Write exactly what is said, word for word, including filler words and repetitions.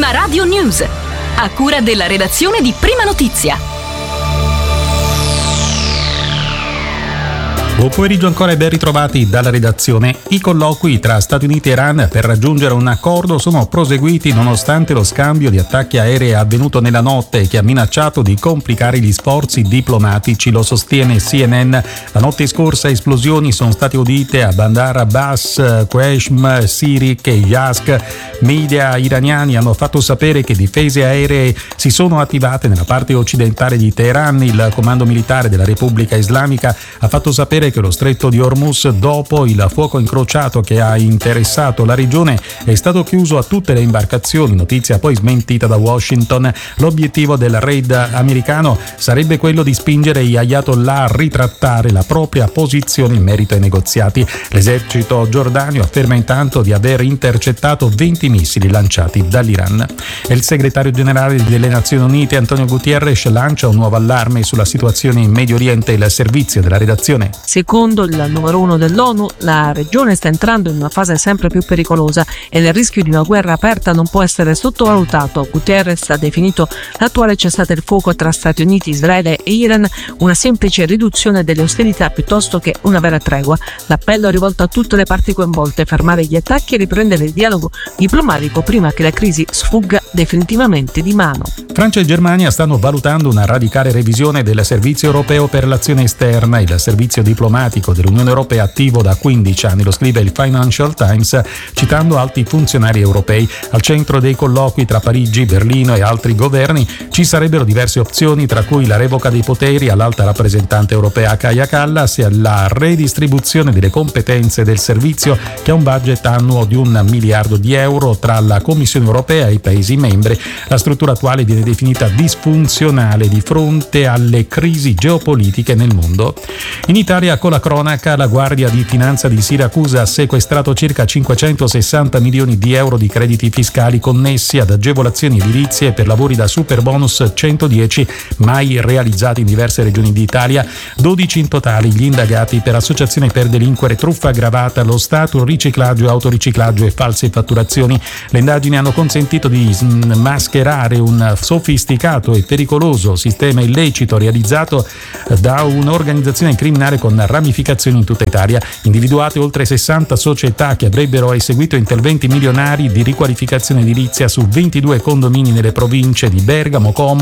Prima Radio News, a cura della redazione di Prima Notizia. Buon pomeriggio ancora e ben ritrovati dalla redazione. I colloqui tra Stati Uniti e Iran per raggiungere un accordo sono proseguiti nonostante lo scambio di attacchi aerei avvenuto nella notte che ha minacciato di complicare gli sforzi diplomatici, lo sostiene C N N. La notte scorsa esplosioni sono state udite a Bandar Abbas, Qeshm, Sirik e Yazd. Media iraniani hanno fatto sapere che difese aeree si sono attivate nella parte occidentale di Teheran. Il comando militare della Repubblica Islamica ha fatto sapere che lo stretto di Hormuz, dopo il fuoco incrociato che ha interessato la regione, è stato chiuso a tutte le imbarcazioni, notizia poi smentita da Washington. L'obiettivo del raid americano sarebbe quello di spingere gli ayatollah a ritrattare la propria posizione in merito ai negoziati. L'esercito giordanio afferma intanto di aver intercettato venti missili lanciati dall'Iran. E il segretario generale delle Nazioni Unite Antonio Guterres lancia un nuovo allarme sulla situazione in Medio Oriente. Il servizio della redazione. Secondo il numero uno dell'ONU, la regione sta entrando in una fase sempre più pericolosa e il rischio di una guerra aperta non può essere sottovalutato. Guterres ha definito l'attuale cessate il fuoco tra Stati Uniti, Israele e Iran una semplice riduzione delle ostilità piuttosto che una vera tregua. L'appello è rivolto a tutte le parti coinvolte: fermare gli attacchi e riprendere il dialogo diplomatico prima che la crisi sfugga definitivamente di mano. Francia e Germania stanno valutando una radicale revisione del Servizio Europeo per l'Azione Esterna. Il servizio diplomatico dell'Unione Europea attivo da quindici anni, lo scrive il Financial Times citando alti funzionari europei. Al centro dei colloqui tra Parigi, Berlino e altri governi ci sarebbero diverse opzioni, tra cui la revoca dei poteri all'alta rappresentante europea Kaja Kallas e la redistribuzione delle competenze del servizio, che ha un budget annuo di un miliardo di euro tra la Commissione Europea e i Paesi membri. La struttura attuale viene definita disfunzionale di fronte alle crisi geopolitiche nel mondo. In Italia, con la cronaca, la Guardia di Finanza di Siracusa ha sequestrato circa cinquecentosessanta milioni di euro di crediti fiscali connessi ad agevolazioni edilizie per lavori da superbonus centodieci mai realizzati in diverse regioni d'Italia. dodici in totale gli indagati per associazione per delinquere, truffa aggravata allo Stato, riciclaggio, autoriciclaggio e false fatturazioni. Le indagini hanno consentito di mascherare un sofisticato e pericoloso sistema illecito realizzato da un'organizzazione criminale con ramificazioni in tutta Italia. Individuate oltre sessanta società che avrebbero eseguito interventi milionari di riqualificazione edilizia su ventidue condomini nelle province di Bergamo, Como,